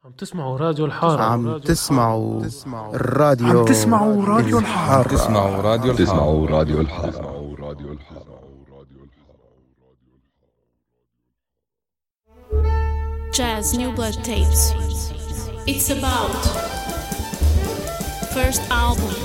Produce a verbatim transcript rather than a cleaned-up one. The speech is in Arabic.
عم تسمعوا راديو الحارة. عم تسمعوا الراديو عم تسمعوا راديو الحارة. تسمعوا راديو تسمعوا راديو الحارة. Jazz New Blood Tapes. It's about first album.